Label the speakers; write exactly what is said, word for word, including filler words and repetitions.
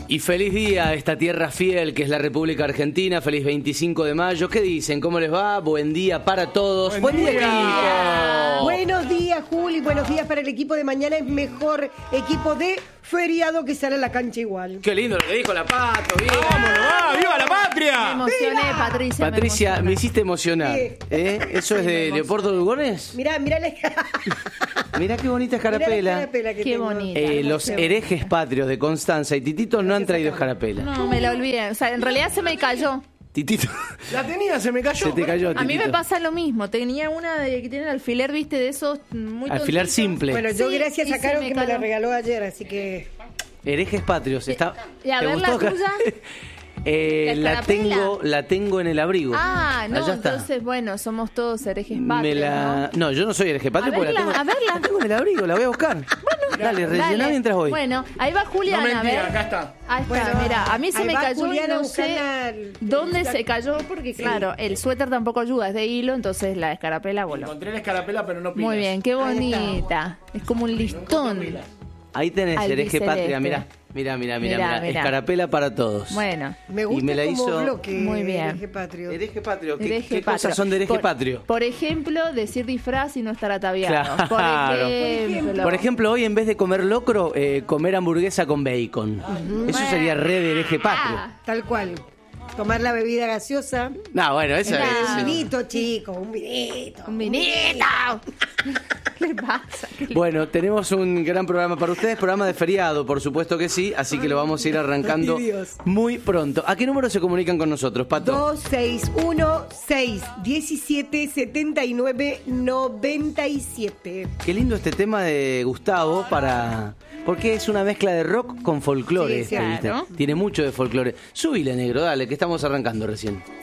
Speaker 1: Y feliz día a esta tierra fiel que es la República Argentina. Feliz veinticinco de mayo. ¿Qué dicen? ¿Cómo les va? Buen día para todos.
Speaker 2: Buen,
Speaker 1: Buen día,
Speaker 2: día.
Speaker 1: equipo.
Speaker 2: Buenos días, Juli. Buenos días para el equipo de mañana. Es mejor equipo de feriado que sale a la cancha igual.
Speaker 1: Qué lindo lo que dijo la Pato. Bien.
Speaker 3: ¡Vámonos, va! ¡Viva la
Speaker 4: Me
Speaker 3: patria!
Speaker 4: emocioné, Patricia.
Speaker 1: Patricia,
Speaker 4: me,
Speaker 1: me hiciste emocionar.
Speaker 2: Sí.
Speaker 1: ¿Eh? ¿Eso es de Leopoldo Lugones?
Speaker 2: Mirá, mirá la,
Speaker 1: Mirá qué bonita
Speaker 2: mirá la
Speaker 1: escarapela.
Speaker 2: escarapela que
Speaker 4: Qué
Speaker 2: tengo.
Speaker 4: bonita.
Speaker 1: Eh, los herejes patrios de Constanza y Titito no han traído escarapela.
Speaker 4: No, me la olvidé. O sea, en realidad se me cayó.
Speaker 1: Titito,
Speaker 3: La tenía, se me cayó.
Speaker 1: se te cayó,
Speaker 4: A mí
Speaker 1: Titito.
Speaker 4: me pasa lo mismo. Tenía una de que tiene el alfiler, viste, de esos muy
Speaker 1: Alfiler
Speaker 4: tontitos.
Speaker 1: simple.
Speaker 2: Bueno, yo
Speaker 4: Sí,
Speaker 2: gracias
Speaker 4: y
Speaker 2: a
Speaker 4: se
Speaker 2: Caro
Speaker 4: me
Speaker 2: que me la
Speaker 4: cayó.
Speaker 2: regaló ayer, así que...
Speaker 1: Herejes patrios. Está,
Speaker 4: Y a
Speaker 1: ¿te
Speaker 4: ver la
Speaker 1: gustó?
Speaker 4: tuya.
Speaker 1: Eh,
Speaker 4: ¿La
Speaker 1: la
Speaker 4: escarapela?
Speaker 1: tengo, la tengo en el abrigo.
Speaker 4: Ah, no,
Speaker 1: Allá está.
Speaker 4: entonces, bueno, somos todos herejes
Speaker 1: Me
Speaker 4: patrios,
Speaker 1: la...
Speaker 4: ¿no?
Speaker 1: No, yo no soy hereje patrio
Speaker 4: A
Speaker 1: porque la
Speaker 4: verla,
Speaker 1: tengo,
Speaker 4: a verla.
Speaker 1: la tengo en el abrigo, la voy a buscar. Bueno, dale, rellená
Speaker 4: Dale.
Speaker 1: mientras voy.
Speaker 4: Bueno, ahí va Juliana,
Speaker 3: No
Speaker 4: a
Speaker 3: mentira,
Speaker 4: ver.
Speaker 3: acá está.
Speaker 4: Ahí está,
Speaker 2: Bueno,
Speaker 4: mira, a mí se
Speaker 2: ahí
Speaker 4: me
Speaker 2: va
Speaker 4: cayó
Speaker 2: Juliana
Speaker 4: y
Speaker 2: a
Speaker 4: no
Speaker 2: buscar
Speaker 4: sé
Speaker 2: la-
Speaker 4: dónde
Speaker 2: la-
Speaker 4: se cayó, porque
Speaker 2: Sí.
Speaker 4: claro, el suéter tampoco ayuda, es de hilo, entonces la escarapela voló.
Speaker 3: Encontré la escarapela, pero no pilas.
Speaker 4: Muy bien, qué
Speaker 2: Ahí está.
Speaker 4: bonita. Es como un listón.
Speaker 1: Ahí tenés hereje
Speaker 4: Albiceleste.
Speaker 1: patria, mira. Mira, mira, mira,
Speaker 4: Mirá,
Speaker 1: mira.
Speaker 4: mirá.
Speaker 1: Escarapela para todos.
Speaker 4: Bueno,
Speaker 2: Me gusta
Speaker 1: Y me la
Speaker 2: como
Speaker 1: hizo-
Speaker 2: bloque
Speaker 4: Muy bien.
Speaker 2: hereje patrio.
Speaker 1: Hereje patrio, ¿qué,
Speaker 4: hereje
Speaker 1: qué cosas
Speaker 4: patrio.
Speaker 1: son de hereje
Speaker 4: por,
Speaker 1: patrio?
Speaker 4: Por ejemplo, decir disfraz y no estar ataviado.
Speaker 1: Claro.
Speaker 4: Por ejemplo.
Speaker 1: Por ejemplo, hoy en vez de comer locro, eh, comer hamburguesa con bacon. Eso sería re de hereje patrio.
Speaker 4: Ah,
Speaker 2: Tal cual. Tomar la bebida gaseosa.
Speaker 1: No, bueno, eso
Speaker 4: Claro.
Speaker 1: es...
Speaker 2: Un vinito, chicos, un vinito.
Speaker 4: un vinito. ¿Qué le pasa? ¿Qué le-
Speaker 1: Bueno, tenemos un gran programa para ustedes, programa de feriado, por supuesto que sí, así que lo vamos a ir arrancando
Speaker 2: Ay, Dios.
Speaker 1: muy pronto. ¿A qué número se comunican con nosotros, Pato?
Speaker 2: dos seis uno seis diecisiete setenta y nueve noventa y siete.
Speaker 1: Qué lindo este tema de Gustavo para... Porque es una mezcla de rock con folclore.
Speaker 2: Sí,
Speaker 1: este,
Speaker 4: claro.
Speaker 1: ¿viste? Tiene mucho de folclore. Subile, negro, dale, que estamos arrancando recién.